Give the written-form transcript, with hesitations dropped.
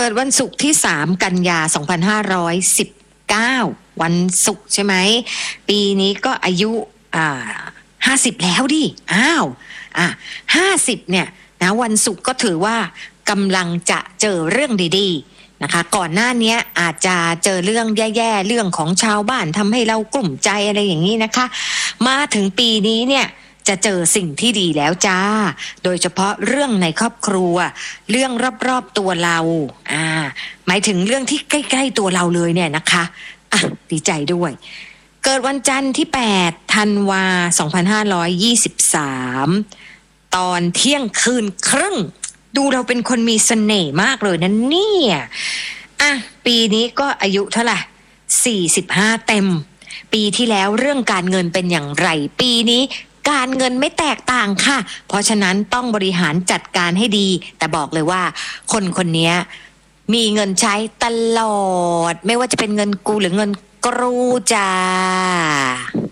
ดวันศุกร์ที่3กันยา2519วันศุกร์ใช่ไหมปีนี้ก็อายุ50แล้วดิ50เนี่ยนะวันศุกร์ก็ถือว่ากำลังจะเจอเรื่องดีๆนะคะก่อนหน้านี้อาจจะเจอเรื่องแย่ๆเรื่องของชาวบ้านทำให้เรากลุ่มใจอะไรอย่างนี้นะคะมาถึงปีนี้เนี่ยจะเจอสิ่งที่ดีแล้วจ้าโดยเฉพาะเรื่องในครอบครัวเรื่องรอบๆตัวเราหมายถึงเรื่องที่ใกล้ๆตัวเราเลยเนี่ยนะคะดีใจด้วยเกิดวันจันทร์ที่8ธันวา2523ตอนเที่ยงคืนครึ่งดูเราเป็นคนมีเสน่ห์มากเลยนะเนี่ยปีนี้ก็อายุเท่าไหร่45เต็มปีที่แล้วเรื่องการเงินเป็นอย่างไรปีนี้การเงินไม่แตกต่างค่ะเพราะฉะนั้นต้องบริหารจัดการให้ดีแต่บอกเลยว่าคนนี้มีเงินใช้ตลอดไม่ว่าจะเป็นเงินกูหรือเงินกรูจ้า